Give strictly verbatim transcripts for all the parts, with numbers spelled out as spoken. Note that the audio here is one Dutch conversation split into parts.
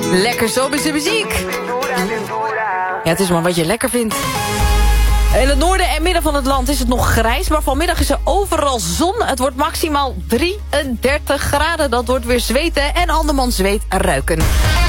Lekker zomerse muziek. Ja, het is maar wat je lekker vindt. In het noorden en midden van het land is het nog grijs, maar vanmiddag is er overal zon. Het wordt maximaal drieëndertig graden. Dat wordt weer zweten en andermans zweet ruiken.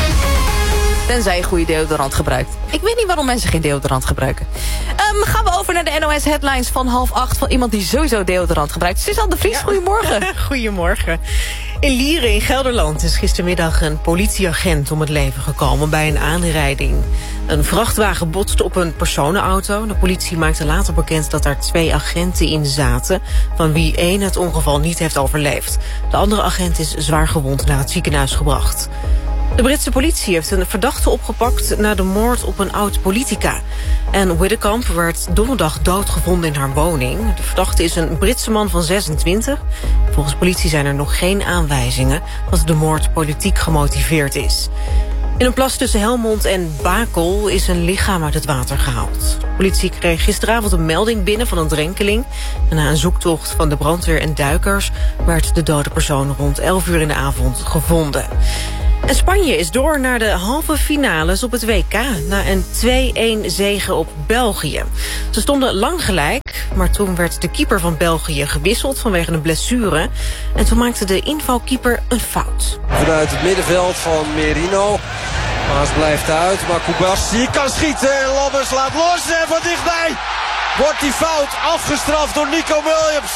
Tenzij je goede deodorant gebruikt. Ik weet niet waarom mensen geen deodorant gebruiken. Um, gaan we over naar de N O S headlines van half acht... van iemand die sowieso deodorant gebruikt. Suzanne de Vries, ja. Goedemorgen. Goedemorgen. In Lieren in Gelderland is gistermiddag een politieagent om het leven gekomen bij een aanrijding. Een vrachtwagen botste op een personenauto. De politie maakte later bekend dat er twee agenten in zaten, van wie één het ongeval niet heeft overleefd. De andere agent is zwaar gewond naar het ziekenhuis gebracht. De Britse politie heeft een verdachte opgepakt na de moord op een oud-politica. Anne Widdecombe werd donderdag doodgevonden in haar woning. De verdachte is een Britse man van zesentwintig. Volgens politie zijn er nog geen aanwijzingen dat de moord politiek gemotiveerd is. In een plas tussen Helmond en Bakel is een lichaam uit het water gehaald. De politie kreeg gisteravond een melding binnen van een drenkeling. En na een zoektocht van de brandweer en duikers werd de dode persoon rond elf uur in de avond gevonden. En Spanje is door naar de halve finales op het W K... na een twee-een zege op België. Ze stonden lang gelijk, maar toen werd de keeper van België gewisseld vanwege een blessure. En toen maakte de invalkeeper een fout. Vanuit het middenveld van Merino. Maas blijft uit, maar Kubassi kan schieten. En Lammers laat los en van dichtbij wordt die fout afgestraft door Nico Williams.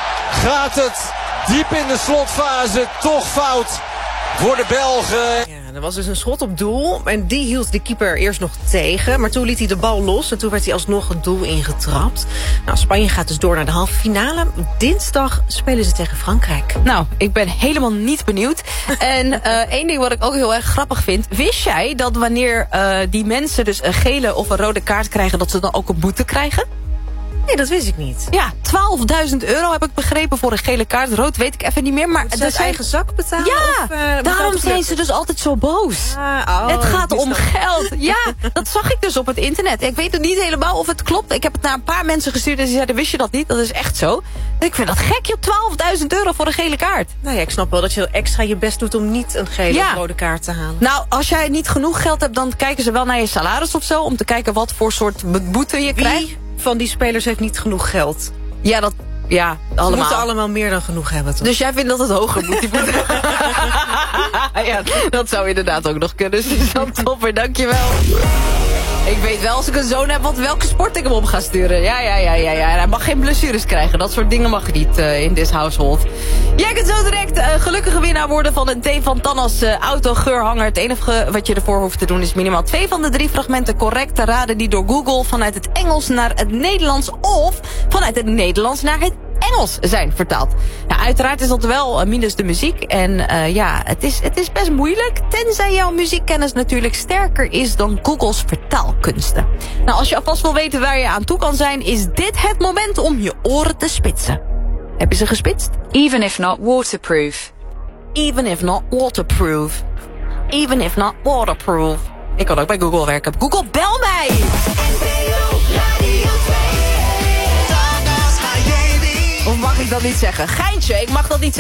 Gaat het diep in de slotfase toch fout voor de Belgen. Ja, er was dus een schot op doel en die hield de keeper eerst nog tegen. Maar toen liet hij de bal los en toen werd hij alsnog het doel ingetrapt. Nou, Spanje gaat dus door naar de halve finale. Dinsdag spelen ze tegen Frankrijk. Nou, ik ben helemaal niet benieuwd. En uh, één ding wat ik ook heel erg grappig vind. Wist jij dat wanneer uh, die mensen dus een gele of een rode kaart krijgen, dat ze dan ook een boete krijgen? Nee, dat wist ik niet. Ja, twaalfduizend euro heb ik begrepen voor een gele kaart. Rood weet ik even niet meer. Maar het is eigen zak betalen? Ja, of, uh, daarom zijn ze dus altijd zo boos. Ah, oh, het gaat om dat... geld. Ja, dat zag ik dus op het internet. Ik weet het niet helemaal of het klopt. Ik heb het naar een paar mensen gestuurd en ze zeiden, wist je dat niet? Dat is echt zo. Ik vind dat gek, joh. twaalfduizend euro voor een gele kaart. Nou ja, ik snap wel dat je extra je best doet om niet een gele ja. of rode kaart te halen. Nou, als jij niet genoeg geld hebt, dan kijken ze wel naar je salaris of zo. Om te kijken wat voor soort boete je Wie krijgt. Van die spelers heeft niet genoeg geld? Ja, dat... Ja, allemaal. Ze moeten allemaal meer dan genoeg hebben, toch? Dus jij vindt dat het hoger moet, die boete? Ja, dat zou inderdaad ook nog kunnen. Suzanne Topper, dankjewel. Ik weet wel, als ik een zoon heb, wat, welke sport ik hem op ga sturen. Ja, ja, ja, ja, ja. Hij mag geen blessures krijgen. Dat soort dingen mag niet uh, in this household. Jij kunt zo direct uh, gelukkige winnaar worden van een T van Tannas uh, autogeurhanger. Het enige wat je ervoor hoeft te doen is minimaal twee van de drie fragmenten correct te raden die door Google vanuit het Engels naar het Nederlands of vanuit het Nederlands naar het Engels zijn vertaald. Ja, uiteraard is dat wel uh, minus de muziek. En uh, ja, het is, het is best moeilijk. Tenzij jouw muziekkennis natuurlijk sterker is dan Googles vertaalkunsten. Nou, als je alvast wil weten waar je aan toe kan zijn, is dit het moment om je oren te spitsen. Heb je ze gespitst? Even if not waterproof. Even if not waterproof. Even if not waterproof. Ik kan ook bij Google werken. Google, bel mij! Of mag ik dat niet zeggen? Geintje, ik mag dat niet zeggen.